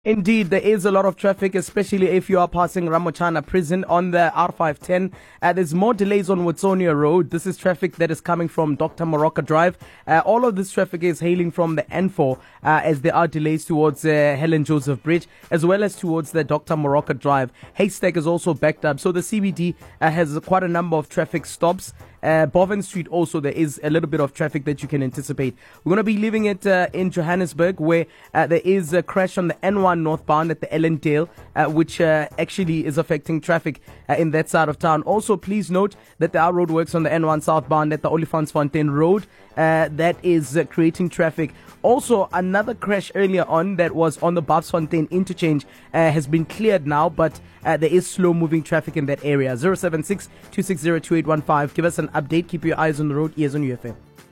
Indeed, there is a lot of traffic, especially if you are passing Ramochana prison on the R510. There's more delays on Watsonia Road. This is traffic that is coming from Dr. Moroka Drive. All of this traffic is hailing from the N4 as there are delays towards Helen Joseph Bridge as well as towards the Dr. Moroka Drive. Haystack is also backed up. So the CBD has quite a number of traffic stops. Boven Street also, there is a little bit of traffic that you can anticipate. We're going to be leaving it in Johannesburg, where there is a crash on the N1 northbound at the Ellendale, which actually is affecting traffic in that side of town. Also, please note that there are roadworks on the N1 southbound at the Olifantsfontein Road that is creating traffic. Also, another crash earlier on that was on the Babsfontein interchange has been cleared now, but there is slow-moving traffic in that area. 076 260 2815. Give us an update. Keep your eyes on the road. Ears on UFM.